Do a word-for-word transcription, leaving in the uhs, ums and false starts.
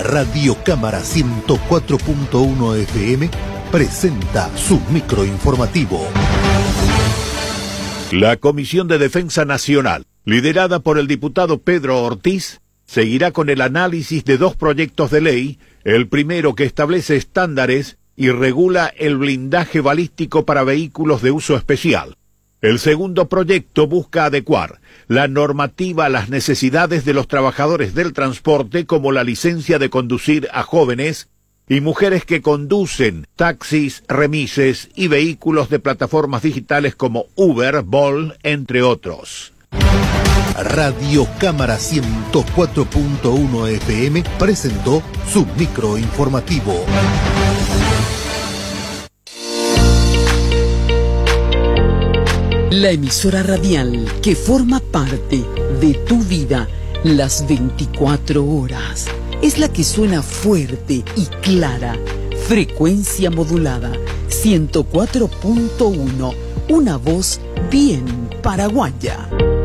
Radio Cámara ciento cuatro punto uno F M presenta su microinformativo. La Comisión de Defensa Nacional, liderada por el diputado Pedro Ortiz, seguirá con el análisis de dos proyectos de ley, el primero que establece estándares y regula el blindaje balístico para vehículos de uso especial. El segundo proyecto busca adecuar la normativa a las necesidades de los trabajadores del transporte, como la licencia de conducir a jóvenes y mujeres que conducen taxis, remises y vehículos de plataformas digitales como Uber, Bolt, entre otros. Radio Cámara ciento cuatro punto uno F M presentó su microinformativo. La emisora radial que forma parte de tu vida las veinticuatro horas. Es la que suena fuerte y clara. Frecuencia modulada ciento cuatro punto uno. Una voz bien paraguaya.